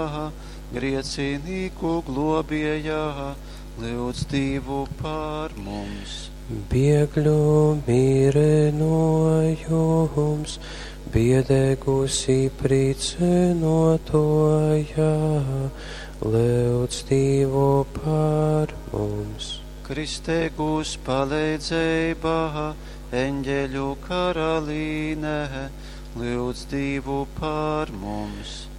griecinīgu globējā, lūdz Dievu par mums. Biegļu mīrenojums, biedēgusi prīcenotojā, lūdz Dievu par mums. Kristēgus palīdzībā, eņģeļu karalīne, lūdz Dievu par mums.